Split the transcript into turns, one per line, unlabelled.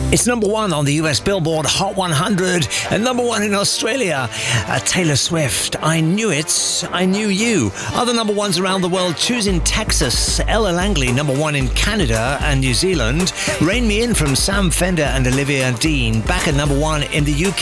It's number one on the US Billboard Hot 100 and number one in Australia. Taylor Swift, I Knew It, I Knew You. Other number ones around the world: Choosing Texas, Ella Langley, number one in Canada and New Zealand. Rain Me In from Sam Fender and Olivia Dean, back at number one in the UK.